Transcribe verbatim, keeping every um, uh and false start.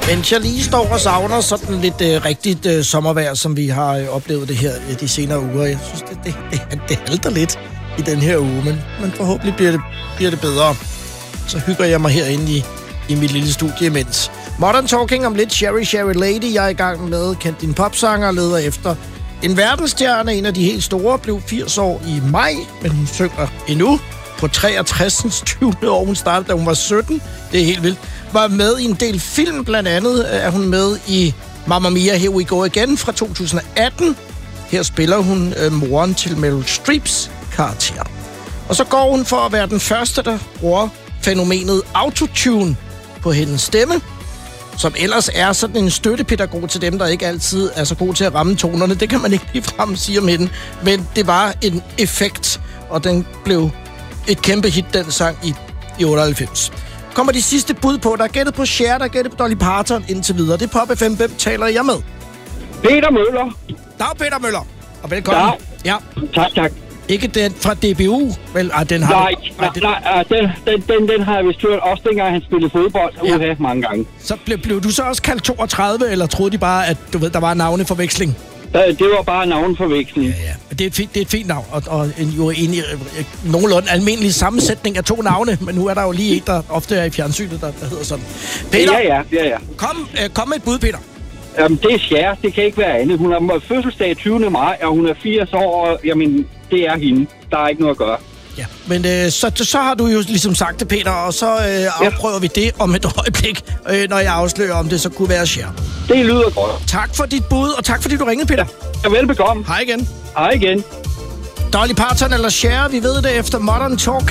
Mens jeg lige står og savner sådan lidt øh, rigtigt øh, sommervejr, som vi har øh, oplevet det her øh, de senere uger. Jeg synes, det, det, det, det halter lidt i den her uge, men, men forhåbentlig bliver det, bliver det bedre. Så hygger jeg mig herinde i, i mit lille studie imens. Modern Talking om lidt Sherry Sherry Lady. Jeg er i gang med Kend din popsanger og leder efter en verdensstjerne. En af de helt store, blev firs år i maj, men hun synger endnu på treogtres. tyvende år. Hun startede, da hun var sytten. Det er helt vildt. Var med i en del film, blandt andet er hun med i Mamma Mia, Here We Go Again fra to tusind atten. Her spiller hun øh, moren til Meryl Streeps karakter. Og så går hun for at være den første, der bruger fænomenet autotune på hendes stemme, som ellers er sådan en støttepædagog til dem, der ikke altid er så god til at ramme tonerne. Det kan man ikke ligefrem sige om hende, men det var en effekt, og den blev et kæmpe hit, den sang i, i otteoghalvfems. Kommer de sidste bud på. Der er gættet på Cher, der er gættet på Dolly Parton indtil videre. Det er Pop F M. Hvem taler jeg med? Peter Møller. Dag, Peter Møller. Og velkommen. Ja. Ja. Tak, tak. Ikke den fra D B U? Vel, ah, den har nej, du, nej, ah, den, nej, ah, den, den, den, den har jeg vist hørt også dengang, han spillede fodbold. Ja. Uha, mange gange. Så blev, blev du så også kaldt toogtredive, eller troede de bare, at du ved, der var en navneforveksling? Det var bare navneforveksling. Ja, ja. Det er et fint, det er et fint navn, og, og en, jo en, en nogenlunde almindelig sammensætning af to navne, men nu er der jo lige et, der ofte er i fjernsynet, der, der hedder sådan. Peter, ja, ja, ja, ja. Kom, øh, kom med et bud, Peter. Jamen, det er Cher. Det kan ikke være andet. Hun har fødselsdag tyvende maj, og hun er firs år, og jamen, det er hende. Der er ikke noget at gøre. Ja, men øh, så, så har du jo ligesom sagt det, Peter, og så øh, afprøver ja. vi det om et øjeblik, øh, når jeg afslører, om det så kunne være Cher. Det lyder godt. Tak for dit bud, og tak fordi du ringede, Peter. Ja, velbekomme. Hej igen. Hej igen. Dolly Parton eller Cher, vi ved det efter Modern Talking.